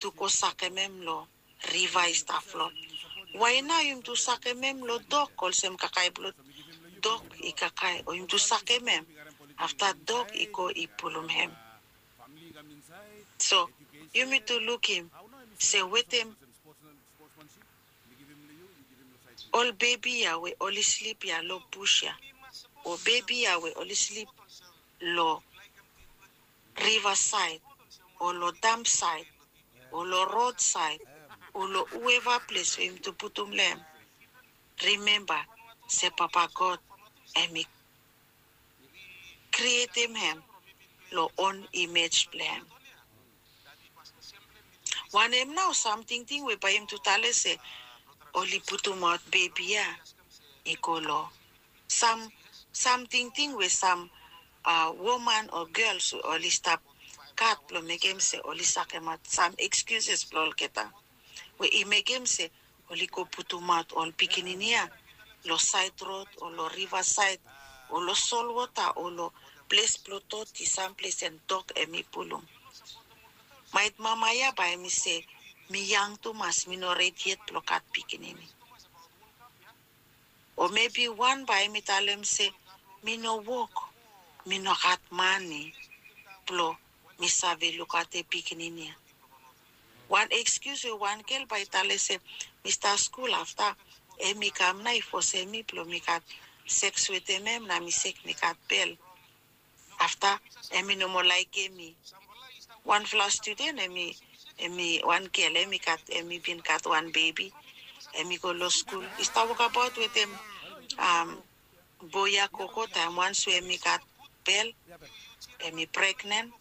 tu ko sakemem lo riva istaflot. Why na yung tu sakemem lo dok kol sem kakay blot dok ikakay o yung tu sakemem after dok iko ipulum hem. So you need to look him say with him all baby ya we all sleep ya lo push ya or baby ya we all sleep lo riverside or lo dam side or lo roadside or lo whoever place for him to put lem. Remember, say Papa God and me create him lo own image plan. One him now something we buy him to tell us say only put him out baby ya ikolo something with some woman or girls who only stop cat lo make him say only sakemat some excuses plol kita we I make him say only go put him out all pikininia lo side road or lo river side or lo sol water or lo place plototi some place and dog emi pulum might mama ya by me say mi young to mas minority plokat pikinini or maybe one by me tell him say me no work me no got money plo mi save look at the pikinini one excuse one girl by tell say Mr. School after emi kam na for say me plo me got sex with him na mi sick me got bell after emi no more like me one flash student emi one girl emi been got one baby emi go to school is talk about with him boya koko time once emi got bell emi pregnant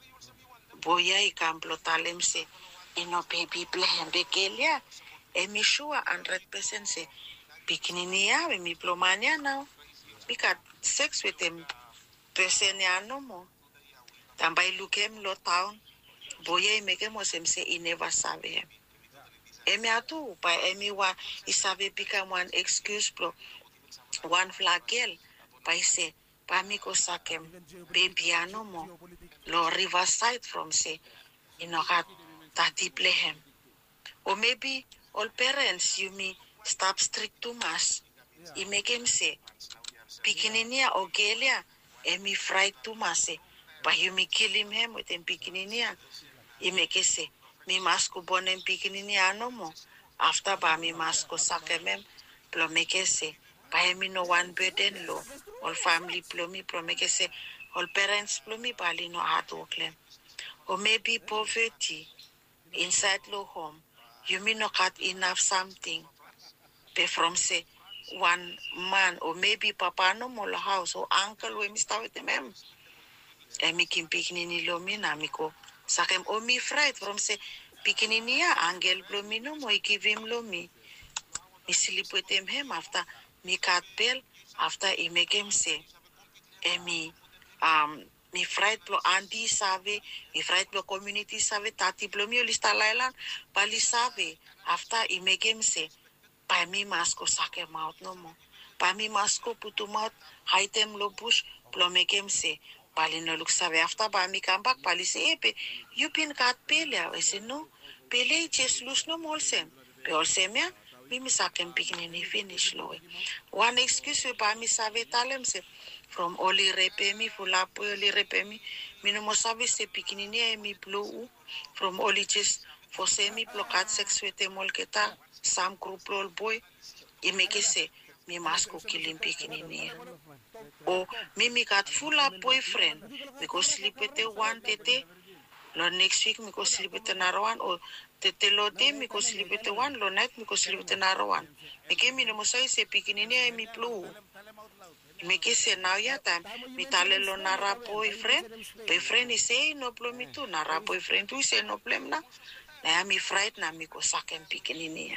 boya I can plotalem say ino baby plan bekelia emi sure 100% say bikinini ya emi plomania now we got sex with him person ya no more tambay look him lo town boya make him was him say he never sabe him emi atu pa emi wa isabe become one excuse pro one flag girl pa say pa mi ko sakem baby ano mo lo riverside from say got tati play him or maybe all parents you me stop strict too much I make him say pikininia o gelia emi fried too much but you me kill him with him pikininia I make say mi masko bonem pikininia no mo after ba mi masko sakemem plo make say pa mi no one burden lo all family plo mi pro make say all parents plo mi bali no hard work lem or maybe poverty inside lo home you may not got enough something be from say one man or maybe papa no more house or uncle we mista with them and me kim pikinini lo mi na mi ko sakem o mi fried from say pikinini ya angel blo mi no mo give him lo mi sleep with him after me cut bell after I make him say emi mi fried blo andi save mi fried blo community save tati blo mi lista lailan bali save after I make him say pa mi masko sake out no mo pa mi masko putu out hide them lo bush blo make him say bali no look save after ba mi come back bali say epe you been got pele I say no pele just lose no more sem pe all sem ya mi sakem pikini finish lo one excuse pa mi save talem say from oli repemi fulapo oli repemi mino mo sabe se pikinini mi blue from oli just for semi blokat sex with them all keta some group roll boy I make say mi masko killing pikinini o mi got full up boyfriend we go sleep with the one tete lo next week me go sleep with another one or tete lo day me go sleep with the one lo night me go sleep with another one me ke mi no mo say se pikinini mi blue me que se now ya time mi tale lo nara boyfriend is say no problem tu nara boyfriend tu say no problem na mi fright na mi ko sakem pikinini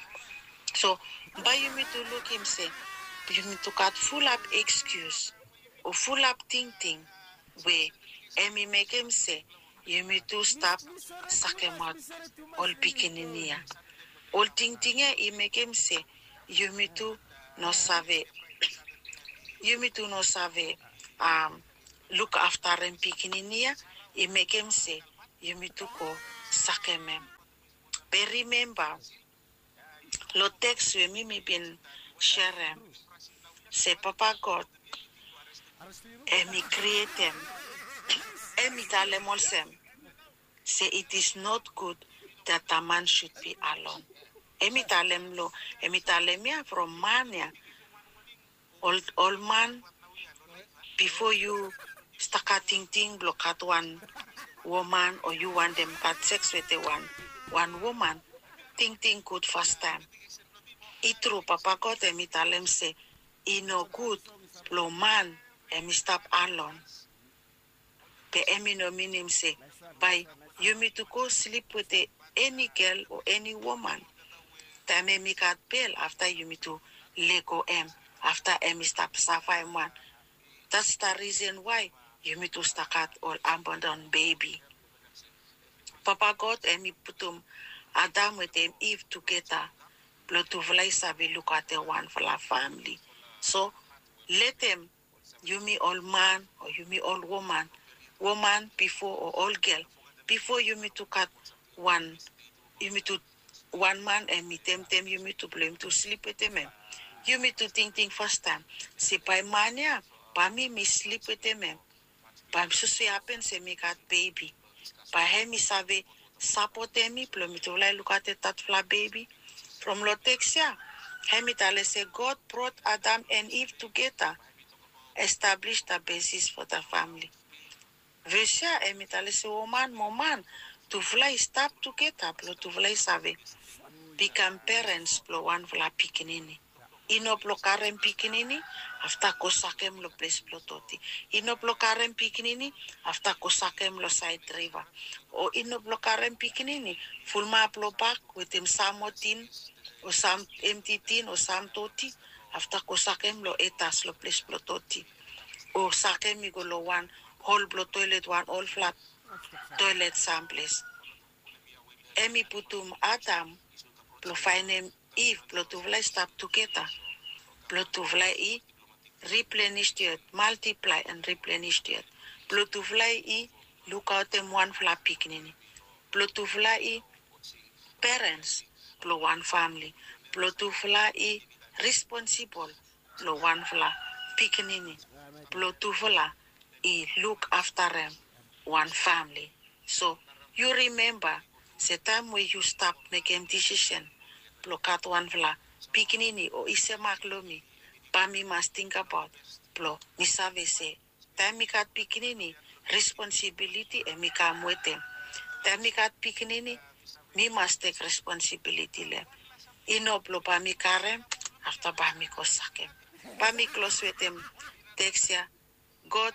so by you me to look him say you need to cut full up excuse or full up thinking where emi make him say you need to stop sakem out all pikinini all thinking I make him say you need to no save you me to no save look after him pikinini I make him say you me to go sakemem. But remember, lo text we me been share. Say Papa God, emi create them, emi talem olsem. Say it is not good that a man should be alone. Emi talem ya from mania. Old man, before you start ting block at one woman or you want them had sex with the one woman, think good first time. It true, Papa God, emi talem say, it no good, lo man, emi stop alone. But emi no mean him say, by you me to go sleep with any girl or any woman. Time emi got bail after you me to let go after emi stop suffer man. That's the reason why you me to start at all abandon baby. Papa God emi putum Adam with them Eve together. Blood to fly sabi look at the one for la family. So let them you me all man or you me all woman before or all girl. Before you me to cut one you me to one man and me them you me to blame to sleep with them. You me to think first time. See by mania, by me sleep with them. By so happen say me got baby. By him me sabe support me, plum me to look at that flat baby. From Lotexia, Hemitale say God brought Adam and Eve together, established the basis for the family. Versia Hemitale say woman, to fly stop together, to fly save. Become parents, plo one fla pikinini. Ino blokaren pikinini, after kosakem lo place plototi. Ino blokaren pikinini, after kosakem lo side river. O ino blokaren pikinini, fulma plo back with him samotin, o sam empty tin, o sam toti, after kosakem lo etas lo place plototi. O sakem go lo one whole blo toilet, one all flat toilet sam place. Emi putum Adam, plo find Eve, plo to fly stop together. Plo to fly replenish the earth, multiply and replenish the earth. Plo to fly look out them one fla picnini. Plo to fly parents, plo one family. Plo to fly responsible, plo one fla picnini. Plo to fly look after them, one family. So you remember the time where you stop making decision, plo kat one fla pikinini o ise maklomi, pami must think about, plo, mi save se, time mi kat pikinini, responsibility e mi ka mwete. Time mi kat pikinini, mi must take responsibility le. Ino plo pami karem, after pami kosakem. Pami close with him, texia, God,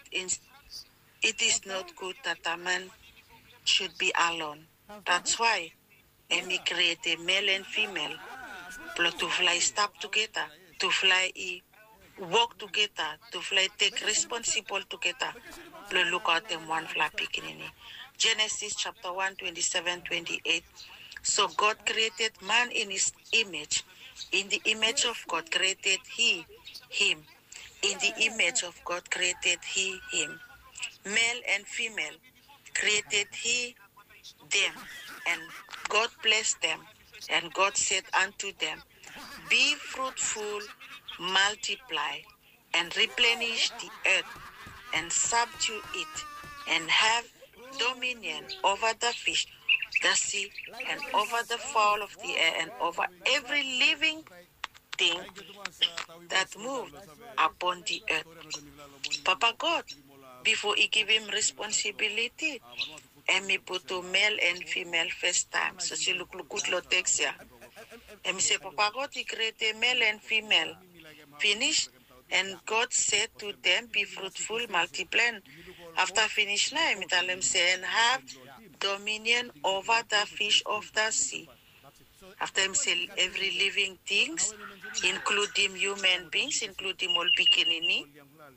it is not good that a man should be alone. That's why, Emi create a male and female, to fly stop together, to fly work together, to fly take responsible together, look at them one fly pikinini. Genesis chapter 1, 27, 28. So God created man in his image. In the image of God created he, him. In the image of God created he, him. Male and female created he, them. And God blessed them. And God said unto them, be fruitful, multiply, and replenish the earth, and subdue it, and have dominion over the fish, the sea, and over the fowl of the air, and over every living thing that moved upon the earth. Papa God, before he gave him responsibility, and me put to male and female first time. So she look good lo texia. And me say, Papa God, he created male and female. Finish. And God said to them, be fruitful, multiply. After finish now, me tell him say, and have dominion over the fish of the sea. After him say, every living things, including human beings, including all pikinini,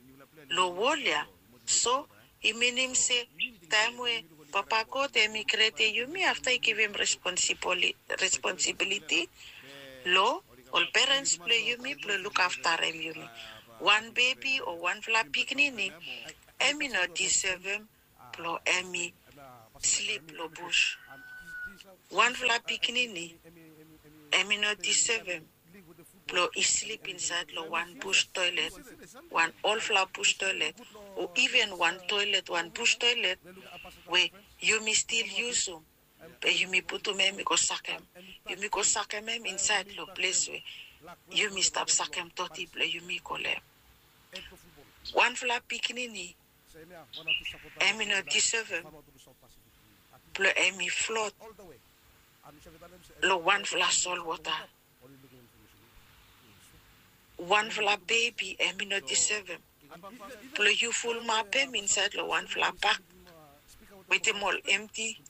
lo wolia. So, he mean him say, time where Papa God me create you me after I give him responsibility. Lo, all parents play you me, play look after him you me. One baby or one fla pikinini, emi not deserve him, plo emi sleep lo bush. One fla pikinini, emi no D7. Plo is sleep inside lo one bush toilet, one all fla bush toilet, or even one toilet, one bush toilet, where you may still use them. But you may put them in go suck them. You may go suck them inside lo place where you may stop suck them toti play you may go le. One fla pikinini, emi no D7. Plo emi float lo one fla salt water. One fla baby, emi no D7. Plo you full map inside lo one fla pack. With them all empty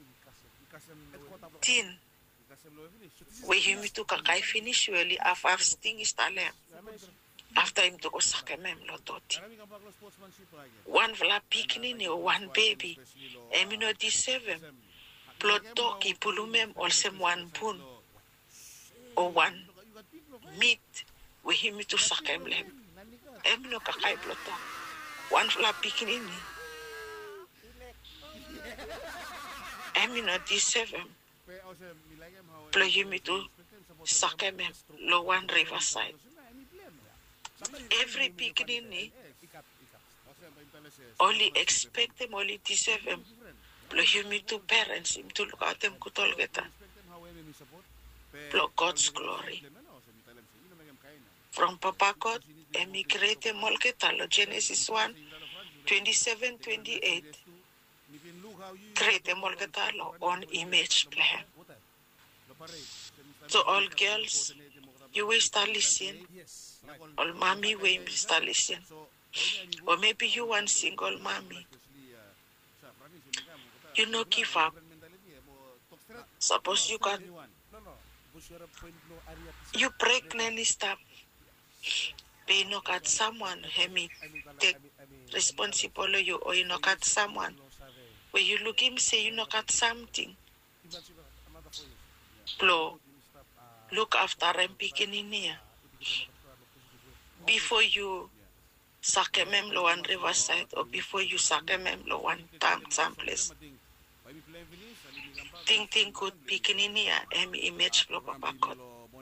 tin. Where you me to kakai finish really after sting is tale. After him to go suck a mem lo toti. One fla pikinini or one baby, emi no D7. Plo toki pulumem also one pun or one meat. We him to suck him lem. Emi no kakai ploto. One fla pikinini. Emi no D7. Plo you me to suck him lo one riverside. Every pikinini only expect them only D7. Plo you me to parents him to look at them kutolgeta. Plo God's glory. From Papa God, emigrate molketalo Genesis 1, 27, 28. Create molketalo on image plan. So all girls, you will start listening. All mommy will start listening. Or maybe you want single mommy. You no give up. Suppose you pregnant stuff. But you knock at someone, he take responsible you, or you knock at someone. When you look him say you knock at something. Look after him beginning here. Before you suck a mem lo one riverside, or before you suck a mem lo one time someplace. Think good beginning here, image lo Papa God.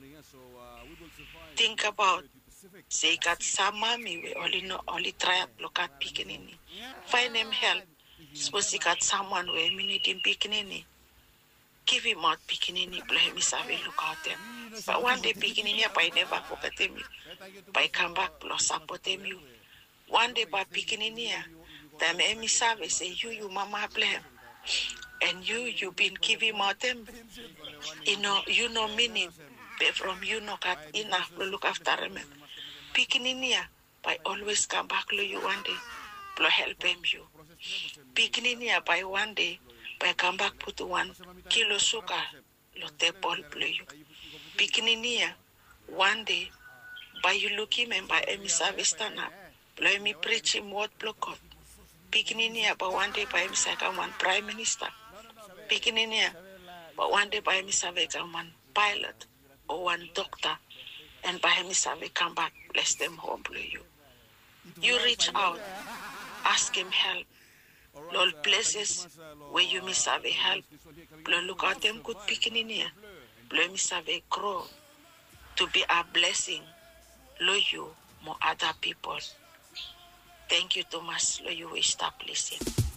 Think about say got some mommy we only try to look at pikinini. Find him help. Suppose he got someone where we need him pikinini. Give him out pikinini, play him is look at them. But one day pikinini by never forget him. By come back plus support him you. One day by pikinini, them emi save say you mama play. And you been giving out them. You know meaning. But from you no got enough to look after him. Pikininiya, by always come back to you one day, to help him you. Pikininiya, by one day, by come back put 1 kilo sugar, lo te ball play you. Pikininiya, one day, by you look him and by emi service stand up, blow me preach him word block up. Pikininiya, by one day, by emi second one prime minister. Pikininiya, but one day, by emi service one pilot or one doctor. And by him, come back, bless them humbly you. You reach out, ask him help. Lord places where you miss have help. Lord look at them good picking in here. Lord miss have grow to be a blessing. Lord you more other people. Thank you, Thomas. Lord you will stop listening.